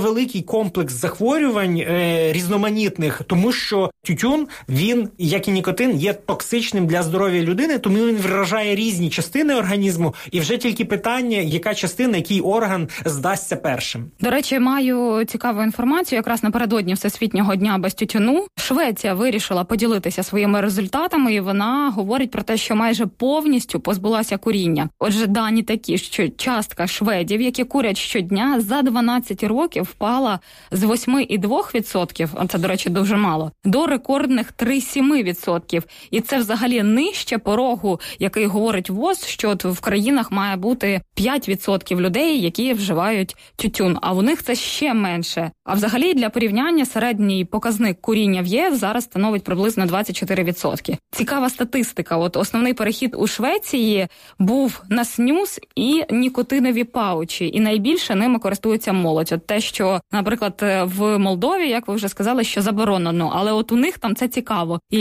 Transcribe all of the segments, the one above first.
великий комплекс захворювань різноманітних, тому що тютюн, він, як і нікотин, є токсичним для здоров'я людини, тому він вражає різні частини організму, і вже тільки питання, яка частина, який орган здасться першим. До речі, маю цікаву інформацію, якраз напередодні Всесвітнього дня без тютюну. Швеція вирішила поділитися своїми результатами, і вона говорить про те, що майже повністю позбулася куріння. Отже, дані такі, що частка шведів, які курять щодня, за 12 років впала з 8,2%, а це, до речі, дуже мало, до рекордних 3,7%. І це взагалі нижче порогу, який говорить ВОЗ, що от в країнах має бути 5% людей, які вживають тютюн, а у них це ще менше. А взагалі, для порівняння, середній показник куріння в ЄС зараз становить приблизно 24%. Цікава статистика. От основний перехід у Швеції був на снюс і нікотинові паучі, і найбільше ними користується молодь. От те, що, наприклад, в Молдові, як ви вже сказали, що заборонено, але от у них там це цікаво. І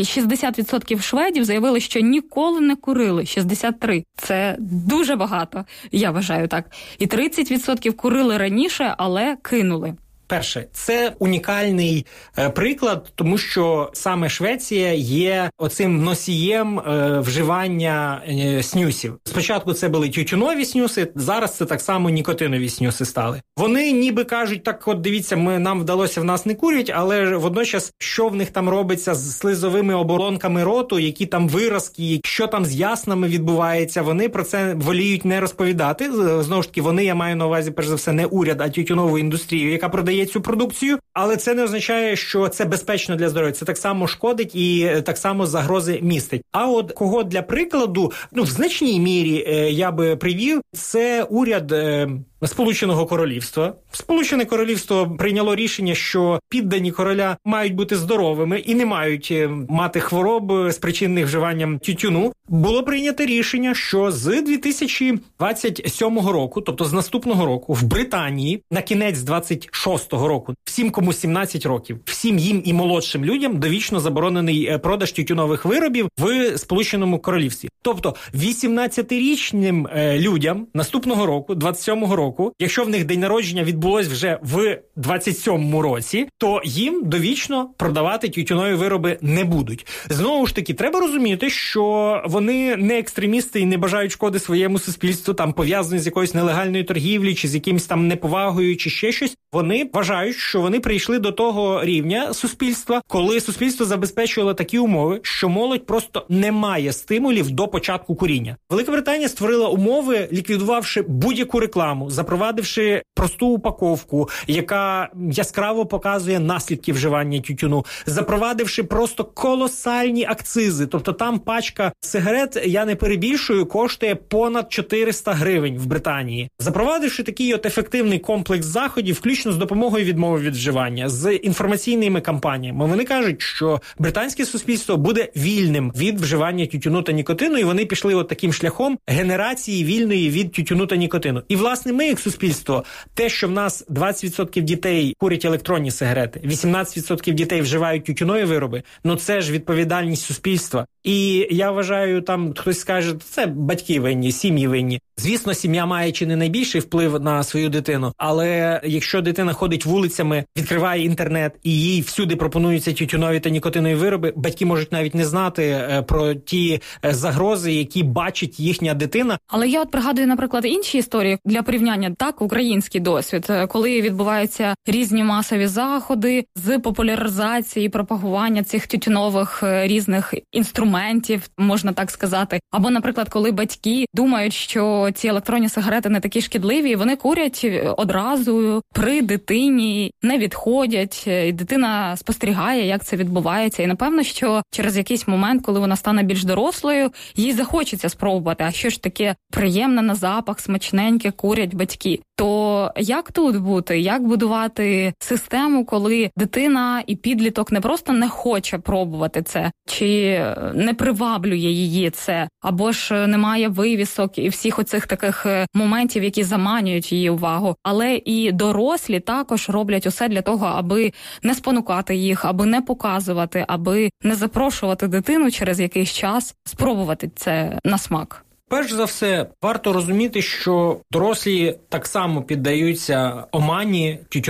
60% шведів заявили, що ніколи не курили. 63%. Це дуже багато, я вважаю так. І 30% курили раніше, але кинули. Перше, це унікальний приклад, тому що саме Швеція є оцим носієм вживання снюсів. Спочатку це були тютюнові снюси, зараз це так само нікотинові снюси стали. Вони ніби кажуть, так от дивіться, нам вдалося, в нас не курять, але водночас, що в них там робиться з слизовими оболонками роту, які там виразки, що там з яснами відбувається, вони про це воліють не розповідати. Знову ж таки, вони, я маю на увазі, перш за все, не уряд, а тютюнову індустрію, яка продає цю продукцію, але це не означає, що це безпечно для здоров'я. Це так само шкодить і так само загрози містить. А от кого для прикладу, в значній мірі я би привів, це уряд Сполученого Королівства. Сполучене Королівство прийняло рішення, що піддані короля мають бути здоровими і не мають мати хвороб, спричинених вживанням тютюну. Було прийнято рішення, що з 2027 року, тобто з наступного року, в Британії на кінець 26-го року, всім, кому 17 років, всім їм і молодшим людям довічно заборонений продаж тютюнових виробів в Сполученому Королівстві. Тобто 18-річним людям наступного року, 27-го року, якщо в них день народження відбулось вже в 27-му році, то їм довічно продавати тютюнові вироби не будуть. Знову ж таки, треба розуміти, що вони не екстремісти і не бажають шкоди своєму суспільству, там пов'язані з якоюсь нелегальною торгівлею чи з якимось там неповагою чи ще щось. Вони вважають, що вони прийшли до того рівня суспільства, коли суспільство забезпечувало такі умови, що молодь просто не має стимулів до початку куріння. Велика Британія створила умови, ліквідувавши будь-яку рекламу, запровадивши просту упаковку, яка яскраво показує наслідки вживання тютюну, запровадивши просто колосальні акцизи. Тобто там пачка сигарет, я не перебільшую, коштує понад 400 гривень в Британії. Запровадивши такий от ефективний комплекс заходів, включно з допомогою відмови від вживання, з інформаційними кампаніями, вони кажуть, що британське суспільство буде вільним від вживання тютюну та нікотину, і вони пішли от таким шляхом генерації вільної від тютюну та нікотину. І, власне, ми, як суспільство, те, що в нас 20% дітей курять електронні сигарети, 18% дітей вживають тютюнові вироби, це ж відповідальність суспільства. І я вважаю, там хтось скаже, це батьки винні, сім'ї винні. Звісно, сім'я має чи не найбільший вплив на свою дитину, але якщо дитина ходить вулицями, відкриває інтернет і їй всюди пропонуються тютюнові та нікотинові вироби, батьки можуть навіть не знати про ті загрози, які бачить їхня дитина. Але я от пригадую, наприклад, інші історії для порівняння, так, український досвід, коли відбуваються різні масові заходи з популяризації, пропагування цих тютюнових різних інструментів, можна так сказати. Або, наприклад, коли батьки думають, що ці електронні сигарети не такі шкідливі, і вони курять одразу при дитині, не відходять, і дитина спостерігає, як це відбувається. І, напевно, що через якийсь момент, коли вона стане більш дорослою, їй захочеться спробувати, а що ж таке приємне на запах, смачненьке курять батьки. То як тут бути? Як будувати систему, коли дитина і підліток не просто не хоче пробувати це, чи не приваблює її це, або ж немає вивісок і всіх оцих таких моментів, які заманюють її увагу, але і дорослі також роблять усе для того, аби не спонукати їх, аби не показувати, аби не запрошувати дитину через якийсь час спробувати це на смак. Перш за все, варто розуміти, що дорослі так само піддаються омані